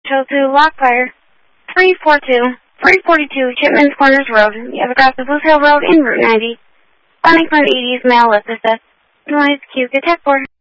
Show to Lockfire, 342 Chipman's Corners Road. You have across the Blue Hill Road in Route 90. Planning for an 80s male lift assist. Noise Q, good tech for.